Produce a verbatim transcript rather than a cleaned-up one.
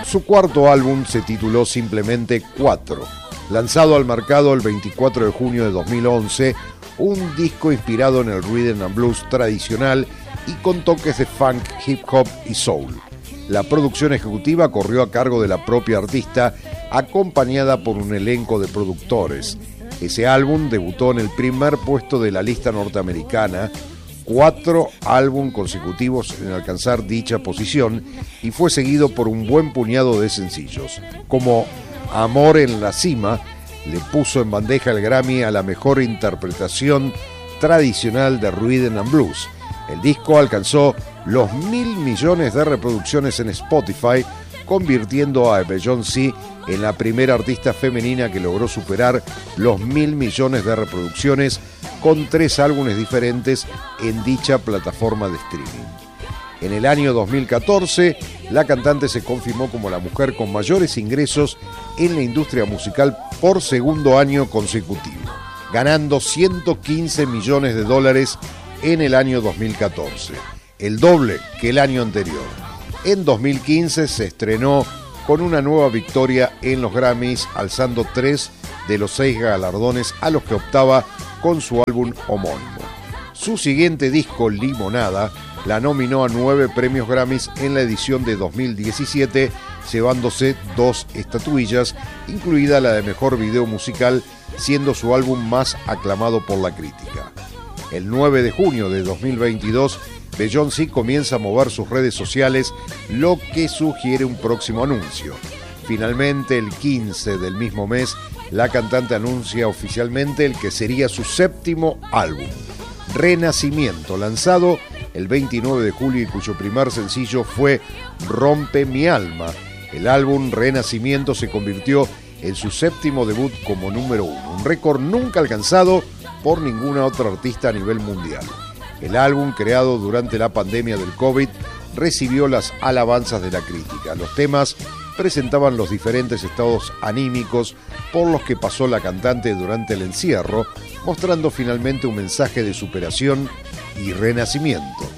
Su cuarto álbum se tituló simplemente Cuatro. Lanzado al mercado el veinticuatro de junio de dos mil once, un disco inspirado en el rhythm and blues tradicional y con toques de funk, hip hop y soul. La producción ejecutiva corrió a cargo de la propia artista, acompañada por un elenco de productores. Ese álbum debutó en el primer puesto de la lista norteamericana, cuatro álbumes consecutivos en alcanzar dicha posición, y fue seguido por un buen puñado de sencillos. Como Amor en la Cima, le puso en bandeja el Grammy a la mejor interpretación tradicional de rhythm and blues. El disco alcanzó los mil millones de reproducciones en Spotify, convirtiendo a Beyoncé en la primera artista femenina que logró superar los mil millones de reproducciones con tres álbumes diferentes en dicha plataforma de streaming. En el año dos mil catorce, la cantante se confirmó como la mujer con mayores ingresos en la industria musical por segundo año consecutivo, ganando ciento quince millones de dólares en el año dos mil catorce, el doble que el año anterior. En dos mil quince se estrenó con una nueva victoria en los Grammys, alzando tres de los seis galardones a los que optaba con su álbum homónimo. Su siguiente disco, Limonada, la nominó a nueve premios Grammys en la edición de dos mil diecisiete, llevándose dos estatuillas, incluida la de mejor video musical, siendo su álbum más aclamado por la crítica. El nueve de junio de dos mil veintidós, Beyoncé comienza a mover sus redes sociales, lo que sugiere un próximo anuncio. Finalmente, el quince del mismo mes, la cantante anuncia oficialmente el que sería su séptimo álbum, Renacimiento, lanzado el veintinueve de julio y cuyo primer sencillo fue Rompe mi alma. El álbum Renacimiento se convirtió en su séptimo debut como número uno, un récord nunca alcanzado por ninguna otra artista a nivel mundial. El álbum, creado durante la pandemia del COVID, recibió las alabanzas de la crítica. Los temas presentaban los diferentes estados anímicos por los que pasó la cantante durante el encierro, mostrando finalmente un mensaje de superación y renacimiento.